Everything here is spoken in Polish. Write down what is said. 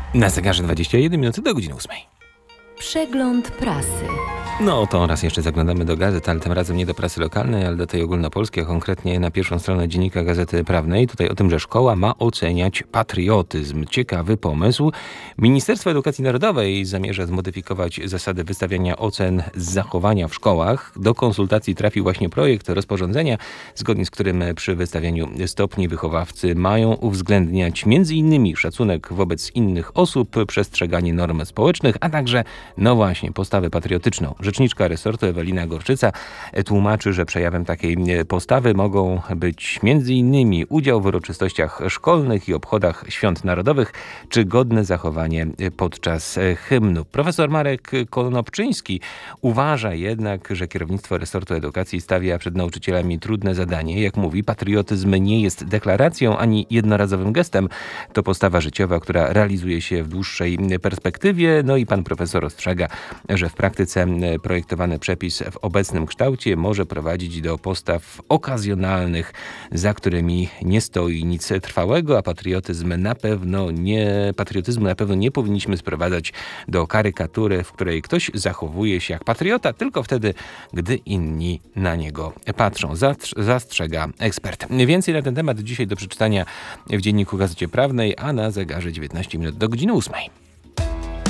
Na zegarze 21 minut do godziny 8. Przegląd prasy. No to raz jeszcze zaglądamy do gazet, ale tym razem nie do prasy lokalnej, ale do tej ogólnopolskiej, a konkretnie na pierwszą stronę Dziennika Gazety Prawnej. Tutaj o tym, że szkoła ma oceniać patriotyzm. Ciekawy pomysł. Ministerstwo Edukacji Narodowej zamierza zmodyfikować zasady wystawiania ocen z zachowania w szkołach. Do konsultacji trafił właśnie projekt rozporządzenia, zgodnie z którym przy wystawianiu stopni wychowawcy mają uwzględniać m.in. szacunek wobec innych osób, przestrzeganie norm społecznych, a także, no właśnie, postawę patriotyczną. Rzeczniczka resortu Ewelina Gorczyca tłumaczy, że przejawem takiej postawy mogą być m.in. udział w uroczystościach szkolnych i obchodach świąt narodowych, czy godne zachowanie podczas hymnu. Profesor Marek Konopczyński uważa jednak, że kierownictwo resortu edukacji stawia przed nauczycielami trudne zadanie. Jak mówi, patriotyzm nie jest deklaracją ani jednorazowym gestem. To postawa życiowa, która realizuje się w dłuższej perspektywie. No i pan profesor ostrzega, że w praktyce projektowany przepis w obecnym kształcie może prowadzić do postaw okazjonalnych, za którymi nie stoi nic trwałego, a patriotyzmu na pewno nie powinniśmy sprowadzać do karykatury, w której ktoś zachowuje się jak patriota tylko wtedy, gdy inni na niego patrzą. Zastrzega ekspert. Więcej na ten temat dzisiaj do przeczytania w Dzienniku Gazecie Prawnej, a na zegarze 19 minut do godziny 8.